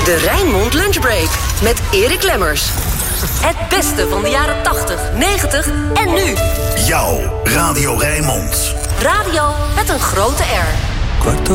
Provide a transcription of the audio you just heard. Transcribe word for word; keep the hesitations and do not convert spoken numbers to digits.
De Rijnmond Lunchbreak met Erik Lemmers. Het beste van de jaren tachtig, negentig en nu. Jouw Radio Rijnmond. Radio met een grote R. Kwart